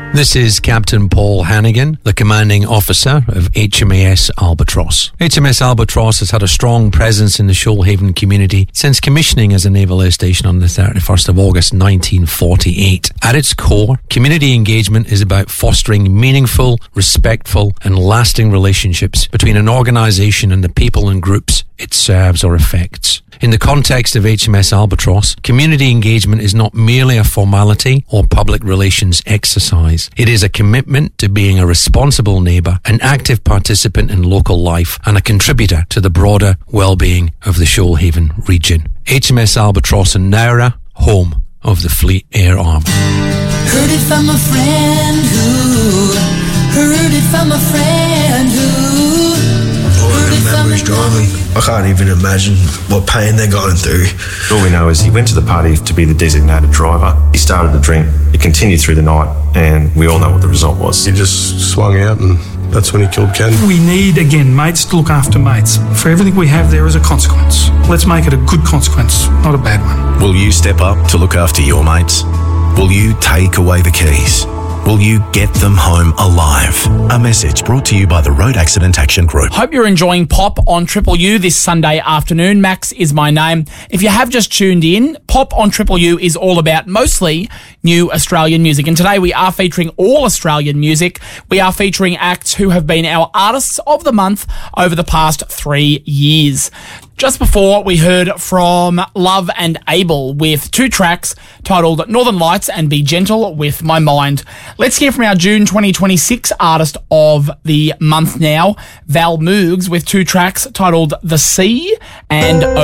This is Captain Paul Hannigan, the commanding officer of HMAS Albatross. HMS Albatross has had a strong presence in the Shoalhaven community since commissioning as a naval air station on the 31st of August 1948. At its core, community engagement is about fostering meaningful, respectful and lasting relationships between an organisation and the people and groups it serves or affects. In the context of HMS Albatross, community engagement is not merely a formality or public relations exercise. It is a commitment to being a responsible neighbour, an active participant in local life, and a contributor to the broader well-being of the Shoalhaven region. HMS Albatross and Nowra, home of the Fleet Air Arm. Heard it from a friend who heard it from a friend who memories driving. I can't even imagine what pain they're going through. All we know is he went to the party to be the designated driver. He started to drink. It continued through the night, and we all know what the result was. He just swung out, and that's when he killed Ken. We need, again, mates to look after mates. For everything we have, there is a consequence. Let's make it a good consequence, not a bad one. Will you step up to look after your mates? Will you take away the keys? Will you get them home alive? A message brought to you by the Road Accident Action Group. Hope you're enjoying Pop on Triple U this Sunday afternoon. Max is my name. If you have just tuned in, Pop on Triple U is all about mostly new Australian music. And today we are featuring all Australian music. We are featuring acts who have been our Artists of the Month over the past 3 years. Just before, we heard from Love and Abel with 2 tracks titled Northern Lights and Be Gentle With My Mind. Let's hear from our June 2026 Artist of the Month now, Val Moogs, with 2 tracks titled The Sea and